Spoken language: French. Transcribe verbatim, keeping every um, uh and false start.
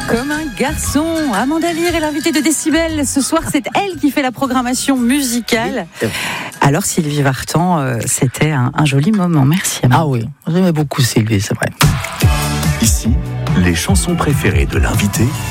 Comme un garçon, Amanda Lear est l'invitée de Décibel. Ce soir, c'est elle qui fait la programmation musicale. Alors Sylvie Vartan, euh, c'était un, un joli moment. Merci Amanda. Ah oui, j'aimais beaucoup Sylvie, c'est vrai. Ici, les chansons préférées de l'invité